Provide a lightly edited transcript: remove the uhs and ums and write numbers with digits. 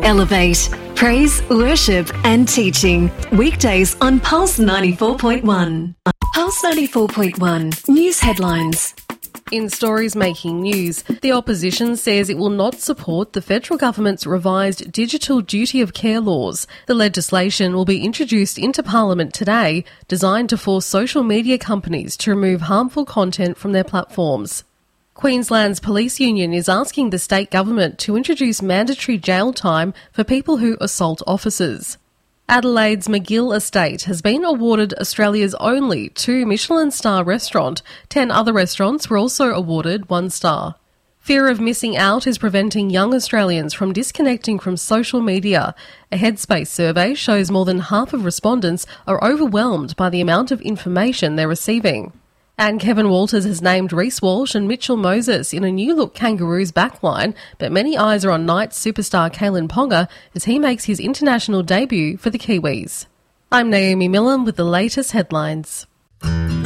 Elevate. Praise, worship and teaching. Weekdays on Pulse 94.1. Pulse 94.1. News headlines. In stories making news, the opposition says it will not support the federal government's revised digital duty of care laws. The legislation will be introduced into Parliament today, designed to force social media companies to remove harmful content from their platforms. Queensland's police union is asking the state government to introduce mandatory jail time for people who assault officers. Adelaide's McGill Estate has been awarded Australia's only 2 Michelin star restaurant. 10 other restaurants were also awarded 1 star. Fear of missing out is preventing young Australians from disconnecting from social media. A Headspace survey shows more than half of respondents are overwhelmed by the amount of information they're receiving. And Kevin Walters has named Reece Walsh and Mitchell Moses in a new-look Kangaroos backline, but many eyes are on Knights superstar Kalen Ponga as he makes his international debut for the Kiwis. I'm Naomi Millen with the latest headlines.